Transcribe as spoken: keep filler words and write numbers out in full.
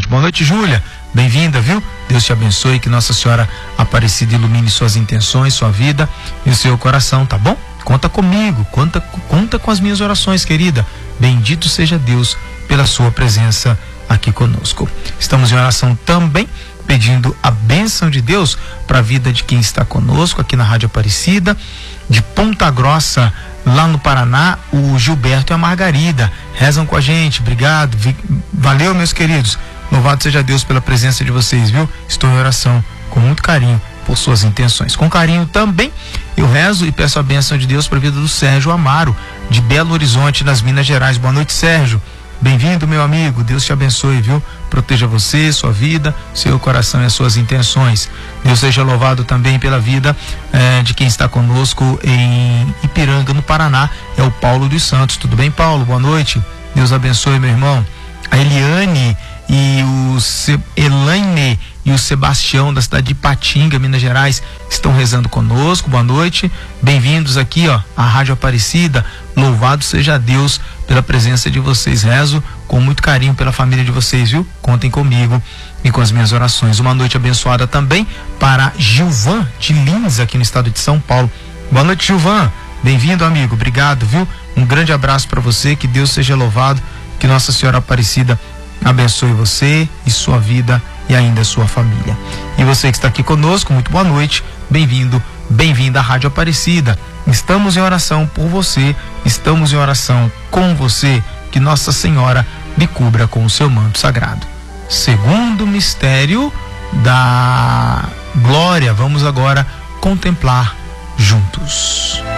Boa noite, Júlia. Bem-vinda, viu? Deus te abençoe, que Nossa Senhora Aparecida ilumine suas intenções, sua vida e o seu coração, tá bom? Conta comigo, conta, conta com as minhas orações, querida. Bendito seja Deus pela sua presença aqui conosco. Estamos em oração também, pedindo a bênção de Deus para a vida de quem está conosco aqui na Rádio Aparecida, de Ponta Grossa, lá no Paraná, o Gilberto e a Margarida rezam com a gente. Obrigado, valeu, meus queridos. Louvado seja Deus pela presença de vocês, viu? Estou em oração com muito carinho por suas intenções. Com carinho também eu rezo e peço a bênção de Deus para a vida do Sérgio Amaro, de Belo Horizonte, nas Minas Gerais. Boa noite, Sérgio. Bem-vindo, meu amigo. Deus te abençoe, viu? Proteja você, sua vida, seu coração e as suas intenções. Deus seja louvado também pela vida eh, de quem está conosco em Ipiranga, no Paraná. É o Paulo dos Santos. Tudo bem, Paulo? Boa noite. Deus abençoe, meu irmão. A Eliane e o Se... Elaine e o Sebastião, da cidade de Ipatinga, Minas Gerais, estão rezando conosco. Boa noite. Bem-vindos aqui, ó, à Rádio Aparecida. Louvado seja Deus pela presença de vocês. Rezo com muito carinho pela família de vocês, viu? Contem comigo e com as minhas orações. Uma noite abençoada também para Gilvan de Lins, aqui no estado de São Paulo. Boa noite, Gilvan. Bem-vindo, amigo. Obrigado, viu? Um grande abraço para você. Que Deus seja louvado. Que Nossa Senhora Aparecida abençoe você e sua vida e ainda a sua família. E você que está aqui conosco, muito boa noite. Bem-vindo, bem-vinda à Rádio Aparecida. Estamos em oração por você, estamos em oração com você. Que Nossa Senhora lhe cubra com o seu manto sagrado. Segundo mistério da glória, vamos agora contemplar juntos.